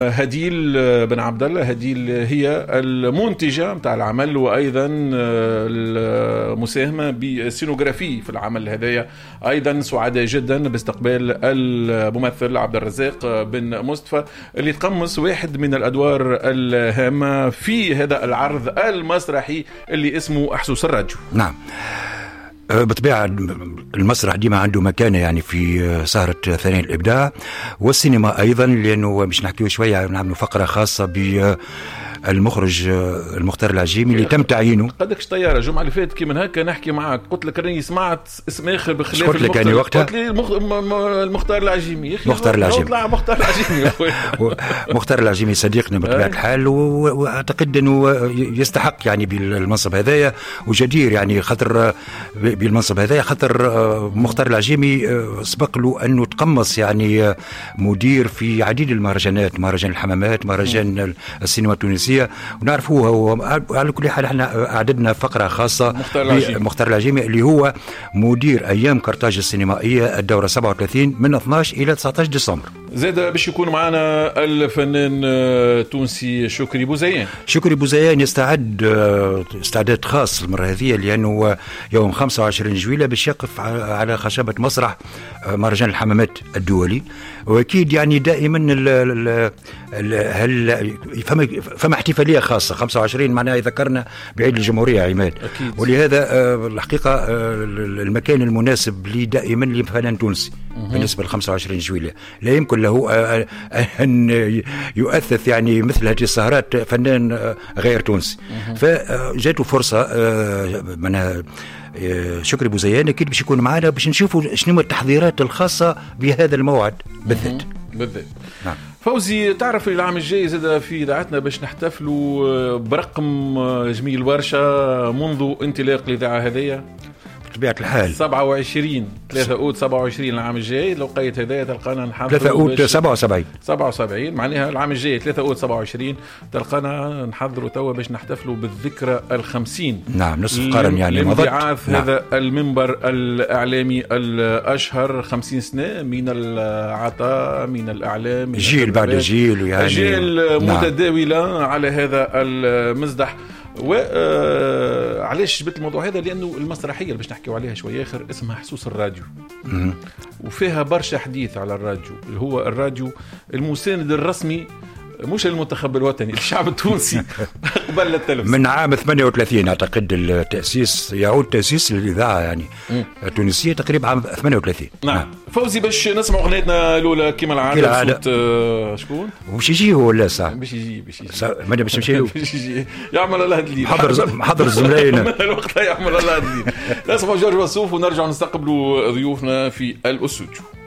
هديل بن عبد الله. هديل هي المنتجة متاع العمل وأيضا المساهمة بالسينوغرافي في العمل هذايا. أيضا سعداء جدا باستقبال الممثل عبد الرزاق بن مصطفى اللي تقمص واحد من الأدوار الهامة في هذا العرض المسرحي اللي اسمه أحسوس الراديو. نعم، بالطبيعة المسرح ديما عنده مكانة يعني في سهرة ثاني الإبداع والسينما أيضا، لأنه باش نحكيو شوية نعملوا فقرة خاصة بالمخرج المختار العجيمي اللي تم تعيينه. قدكش طيارة الجمعة اللي فاتت كي من هكا نحكي معك قلت لك راني سمعت اسم آخر بخلاف قلت لك يعني وقتها قلت لي المختار العجيمي يا أخي. مختار العجيمي طلع مختار العجيمي مختار العجيمي صديقنا بطبيعة الحال، وأعتقد أنه يستحق يعني بالمنصب هذايا وجدير يعني خاطر بالمنصب هذا، خاطر مختار العجيمي سبق له أنه تقمص يعني مدير في عديد المهرجانات، مهرجان الحمامات، مهرجان السينما التونسية، ونعرفوه. على كل حال احنا أعددنا فقرة خاصة مختار العجيمي اللي هو مدير أيام قرطاج السينمائية الدورة 37 من 12 إلى 19 ديسمبر. زاد باش يكون معنا الفنان التونسي شكري بوزيان. شكري بوزيان يستعد استعداد خاص المرة هذه، لأنه يوم 25 جويلة باش يقف على خشبة مسرح مهرجان الحمامات الدولي. وأكيد يعني دائما فما احتفالية خاصة 25 معناها يذكرنا بعيد الجمهورية عماد أكيد. ولهذا الحقيقة المكان المناسب لي دائما لفنان تونسي بالنسبة ل 25 جويلة. لا يمكن له أن يؤثث يعني مثل هذه السهرات فنان غير تونسي. فجاته فرصة منها شكري بوزيان أكيد باش يكون معنا باش نشوفوا شنو التحضيرات الخاصة بهذا الموعد بالذات. نعم. فوزي، تعرف العام الجاي زاد في إذاعتنا باش نحتفلوا برقم جميل برشا منذ انطلاق الإذاعة هذية بطبيعة الحال 27 3 أوت 27 العام الجاي. لو قيت هدايا تلقانا نحضروا 3 أوت 77 معناها العام الجاي 3 أوت 27 تلقانا نحضروا توا باش نحتفلوا بالذكرى 50. نعم، نصف قرن يعني مضت. هذا المنبر الإعلامي الأشهر 50 سنة من العطاء من الإعلام، جيل بعد جيل يعني أجيال متداولة على هذا المزدح. وعلاش جبت الموضوع هذا؟ لأنه المسرحية اللي باش نحكيو عليها شوية آخر اسمها حسوس الراديو، وفيها برشا حديث على الراديو اللي هو الراديو المساند الرسمي مش المنتخب الوطني الشعب التونسي قبل التلفزيون. من عام 38 أعتقد التأسيس، يعود تأسيس للإذاعة يعني التونسية تقريبا عام 38. نعم. فوزي، باش نسمع أغنيتنا الأولى كما العادة بصوت شكون؟ وش يجي هو ولا ساعة؟ باش يجي ماذا باش نمشي له؟ يعمل الله دليل. حضر زملائنا الوقت يعمل الله دليل. نسمع جورج وسوف ونرجع نستقبلوا ضيوفنا في الأستوديو.